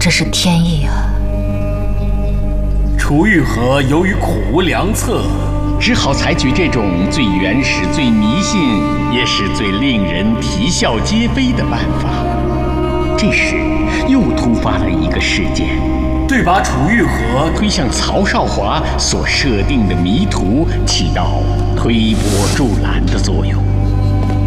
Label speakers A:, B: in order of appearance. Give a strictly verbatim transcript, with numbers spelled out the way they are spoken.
A: 这是天意啊！
B: 楚玉和由于苦无良策，
C: 只好采取这种最原始、最迷信，也是最令人啼笑皆非的办法。这时，又突发了一个事件，
B: 对把楚玉和
C: 推向曹少华所设定的迷途起到推波助澜的作用。